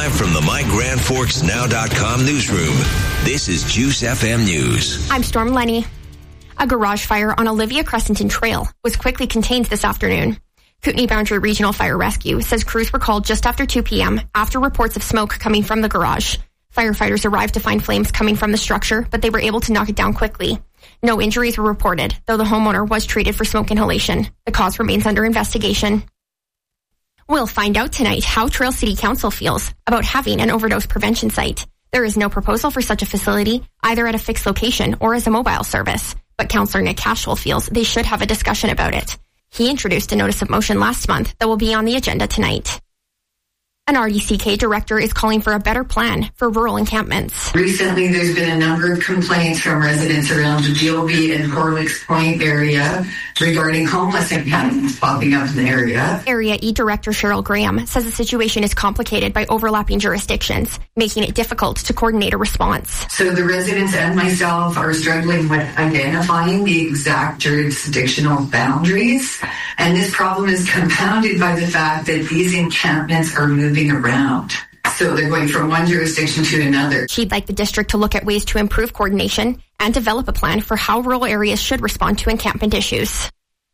Live from the MyGrandForksNow.com newsroom, this is Juice FM News. I'm Storm Lenny. A garage fire on Olivia Crescenton Trail was quickly contained this afternoon. Kootenay Boundary Regional Fire Rescue says crews were called just after 2 p.m. after reports of smoke coming from the garage. Firefighters arrived to find flames coming from the structure, but they were able to knock it down quickly. No injuries were reported, though the homeowner was treated for smoke inhalation. The cause remains under investigation. We'll find out tonight how Trail City Council feels about having an overdose prevention site. There is no proposal for such a facility, either at a fixed location or as a mobile service, but Councillor Nick Cashwell feels they should have a discussion about it. He introduced a notice of motion last month that will be on the agenda tonight. An RDCK director is calling for a better plan for rural encampments. Recently, there's been a number of complaints from residents around the Gilby and Horlicks Point area regarding homeless encampments popping up in the area. Area E Director Cheryl Graham says the situation is complicated by overlapping jurisdictions, making it difficult to coordinate a response. So the residents and myself are struggling with identifying the exact jurisdictional boundaries, and this problem is compounded by the fact that these encampments are moving around. So they're going from one jurisdiction to another. She'd like the district to look at ways to improve coordination and develop a plan for how rural areas should respond to encampment issues.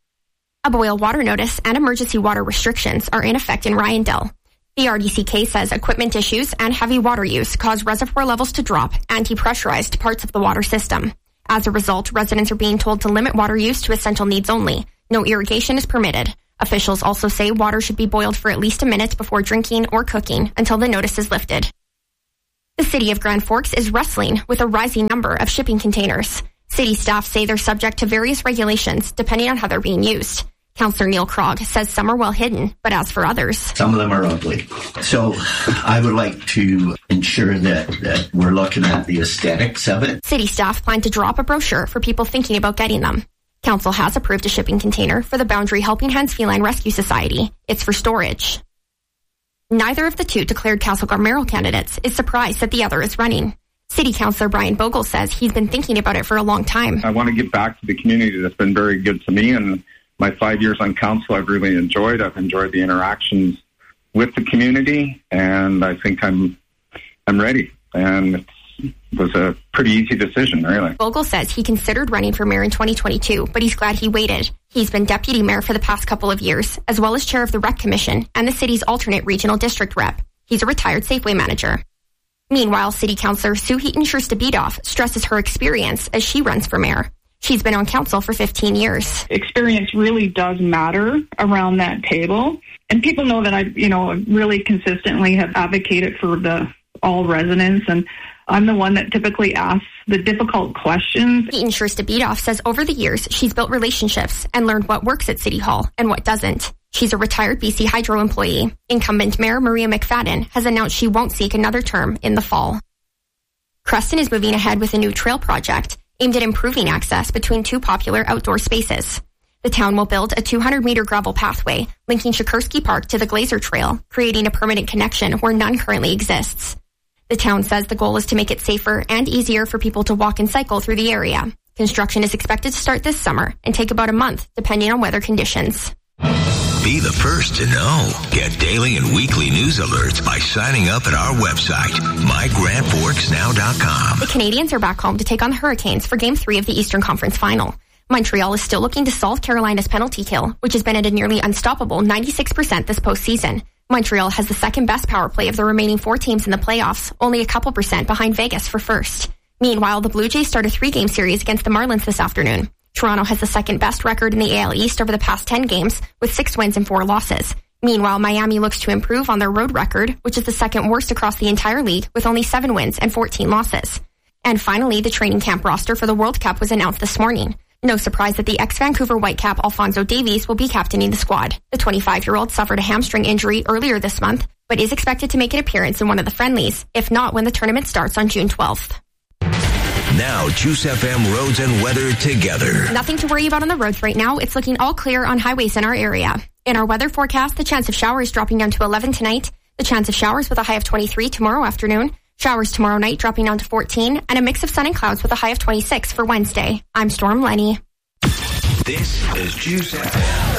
A boil water notice and emergency water restrictions are in effect in Ryandale. The RDCK says equipment issues and heavy water use cause reservoir levels to drop and depressurized parts of the water system. As a result, residents are being told to limit water use to essential needs only. No irrigation is permitted. Officials also say water should be boiled for at least a minute before drinking or cooking until the notice is lifted. The city of Grand Forks is wrestling with a rising number of shipping containers. City staff say they're subject to various regulations depending on how they're being used. Councillor Neil Krog says some are well hidden, but as for others, some of them are ugly. So I would like to ensure that we're looking at the aesthetics of it. City staff plan to drop a brochure for people thinking about getting them. Council has approved a shipping container for the Boundary Helping Hands Feline Rescue Society. It's for storage. Neither of the two declared Castlegar mayoral candidates is surprised that the other is running. City Councillor Brian Bogle says he's been thinking about it for a long time. I want to give back to the community that's been very good to me, and my 5 years on council I've really enjoyed. I've enjoyed the interactions with the community, and I think I'm ready. And it was a pretty easy decision, really. Bogle says he considered running for mayor in 2022, but he's glad he waited. He's been deputy mayor for the past couple of years, as well as chair of the Rec Commission and the city's alternate regional district rep. He's a retired Safeway manager. Meanwhile, City Councillor Sue Heaton-Scherstabidoff stresses her experience as she runs for mayor. She's been on council for 15 years. Experience really does matter around that table. And people know that I, really consistently have advocated for all residents, and I'm the one that typically asks the difficult questions. Heaton-Scherstabidoff says over the years, she's built relationships and learned what works at City Hall and what doesn't. She's a retired BC Hydro employee. Incumbent Mayor Maria McFadden has announced she won't seek another term in the fall. Creston is moving ahead with a new trail project aimed at improving access between two popular outdoor spaces. The town will build a 200-meter gravel pathway linking Sikorsky Park to the Glazer Trail, creating a permanent connection where none currently exists. The town says the goal is to make it safer and easier for people to walk and cycle through the area. Construction is expected to start this summer and take about a month, depending on weather conditions. Be the first to know. Get daily and weekly news alerts by signing up at our website, MyGrandForksNow.com. The Canadians are back home to take on the Hurricanes for Game 3 of the Eastern Conference Final. Montreal is still looking to solve Carolina's penalty kill, which has been at a nearly unstoppable 96% this postseason. Montreal has the second best power play of the remaining 4 teams in the playoffs, only a couple percent behind Vegas for first. Meanwhile, the Blue Jays start a 3-game series against the Marlins this afternoon. Toronto has the second best record in the AL East over the past 10 games, with 6 wins and 4 losses. Meanwhile, Miami looks to improve on their road record, which is the second worst across the entire league, with only 7 wins and 14 losses. And finally, the training camp roster for the World Cup was announced this morning. No surprise that the ex-Vancouver Whitecap Alphonso Davies will be captaining the squad. The 25-year-old suffered a hamstring injury earlier this month, but is expected to make an appearance in one of the friendlies, if not when the tournament starts on June 12th. Now, Juice FM roads and weather together. Nothing to worry about on the roads right now. It's looking all clear on highways in our area. In our weather forecast, the chance of showers dropping down to 11 tonight, the chance of showers with a high of 23 tomorrow afternoon, showers tomorrow night dropping down to 14, and a mix of sun and clouds with a high of 26 for Wednesday. I'm Storm Lenny. This is Juice FM.